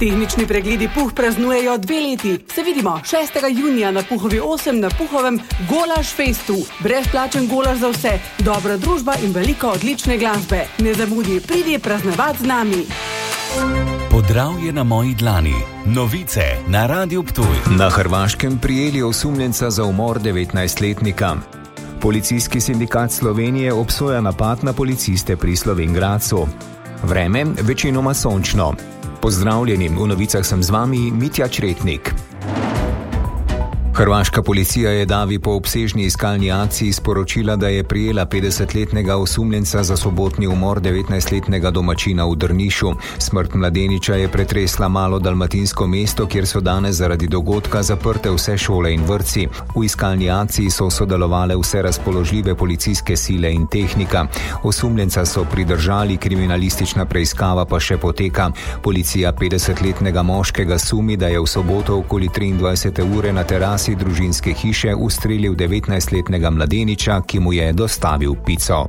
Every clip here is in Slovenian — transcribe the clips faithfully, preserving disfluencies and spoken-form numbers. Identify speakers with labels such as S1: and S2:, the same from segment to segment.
S1: Tehnični pregledi Puh praznujejo dve leti. Se vidimo šestega junija na Puhovi osem na Puhovem Golaž Festu. Brezplačen golaž za vse, dobra družba in veliko odlične glasbe. Ne zamudi, pridi praznovati z nami.
S2: Podravje na moji dlani. Novice na Radiu Ptuj.
S3: Na Hrvaškem prijeli osumljenca za umor devetnajstletnika. Policijski sindikat Slovenije obsoja napad na policiste pri Slovenj Gradcu. Vreme večinoma sončno. Pozdravljeni, v novicah sem z vami Mitja Čretnik. Hrvaška policija je davi po obsežni iskalni akciji sporočila, da je prijela petdesetletnega osumljenca za sobotni umor devetnajstletnega domačina v Drnišu. Smrt mladeniča je pretresla malo dalmatinsko mesto, kjer so danes zaradi dogodka zaprte vse šole in vrtci. V iskalni akciji so sodelovale vse razpoložljive policijske sile in tehnika. Osumljenca so pridržali, kriminalistična preiskava pa še poteka. Policija petdesetletnega moškega sumi, da je v soboto okoli triindvajsete ure na terasi družinske hiše ustrelil devetnajstletnega mladeniča, ki mu je dostavil pico.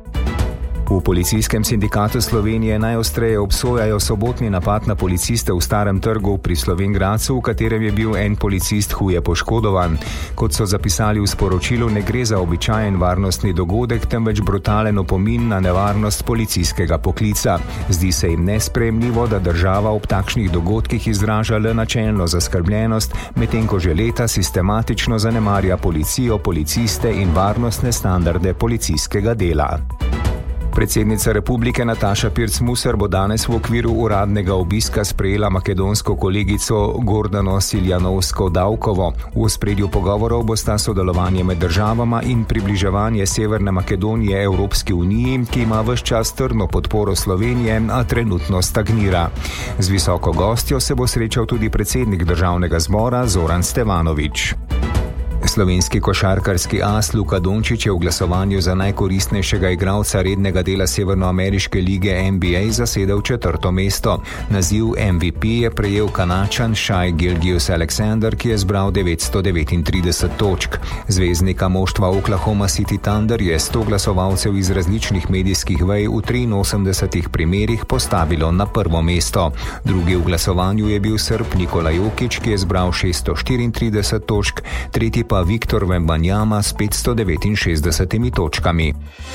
S3: V Policijskem sindikatu Slovenije najostreje obsojajo sobotni napad na policiste v Starem trgu pri Slovenj Gradcu, v katerem je bil en policist huje poškodovan. Kot so zapisali v sporočilu, ne gre za običajen varnostni dogodek, temveč brutalen opomin na nevarnost policijskega poklica. Zdi se jim nesprejemljivo, da država ob takšnih dogodkih izraža le načelno zaskrbljenost, medtem ko že leta sistematično zanemarja policijo, policiste in varnostne standarde policijskega dela. Predsednica republike Nataša Pirc-Musar bo danes v okviru uradnega obiska sprejela makedonsko kolegico Gordano Siljanovsko-Davkovo. V ospredju pogovorov bosta sodelovanje med državama in približevanje Severne Makedonije Evropski uniji, ki ima ves čas trdno podporo Slovenije, a trenutno stagnira. Z visoko gostjo se bo srečal tudi predsednik državnega zbora Zoran Stevanović. Slovenski košarkarski as Luka Dončić je v glasovanju za najkoristnejšega igralca rednega dela Severnoameriške lige N B A zasedel četrto mesto. Naziv M V P je prejel Kanačan Shai Gilgeous-Alexander, ki je zbral devetsto devetintrideset točk. Zvezdnika moštva Oklahoma City Thunder je sto glasovalcev iz različnih medijskih vej v triinosemdesetih primerih postavilo na prvo mesto. Drugi v glasovanju je bil Srb Nikola Jokić, ki je zbral šeststo štiriintrideset točk, tretji pa Viktor Wembanyama s petsto devetinšestdesetimi točkami.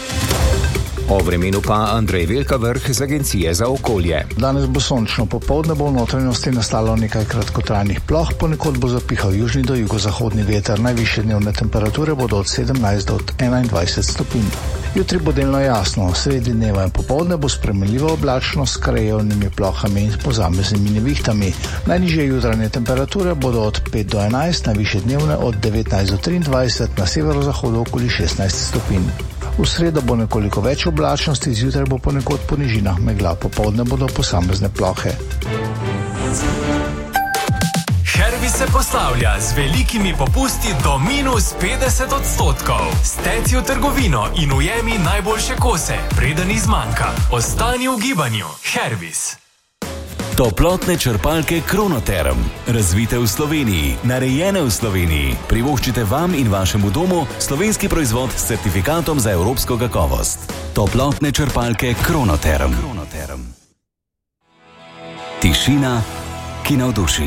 S3: O vremenu pa Andrej Velkavrh z Agencije za okolje.
S4: Danes bo sončno, popoldne bo v notranjosti nastalo nekaj kratkotrajnih ploh, ponekod bo zapihal južni do jugozahodni veter. Najvišje dnevne temperature bodo od sedemnajst do enaindvajset stopinj. Jutri bo delno jasno, sredi dneva in popoldne bo spremenljivo oblačno s krajevnimi plohami in posameznimi nevihtami. Najnižje jutranje temperature bodo od pet do enajst, najvišje dnevne od devetnajst do triindvajset, na severozahodu okoli šestnajst stopinj. V sredo bo nekoliko več oblačnosti, zjutraj bo ponekod po nižinah megla, popoldne bodo posamezne plohe.
S2: Hervis se poslavlja z velikimi popusti do minus petdeset odstotkov. Steci v trgovino in ujemi najboljše kose, preden izmanjka. Ostani v gibanju. Hervis. Toplotne črpalke Kronoterm. Razvite v Sloveniji, narejene v Sloveniji. Privoščite vam in vašemu domu slovenski proizvod s certifikatom za evropsko kakovost. Toplotne črpalke Kronoterm. Kronoterm. Tišina, ki navduši.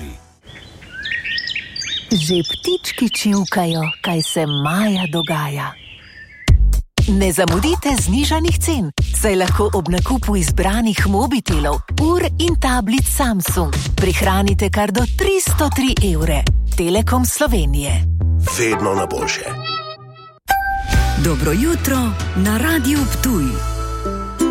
S5: Že ptički čivkajo, kaj se maja dogaja. Ne zamudite znižanih cen, saj lahko ob nakupu izbranih mobitelov, ur in tablic Samsung prihranite kar do tristo tri evre. Telekom Slovenije.
S6: Vedno na boljše.
S7: Dobro jutro na Radiu Ptuj.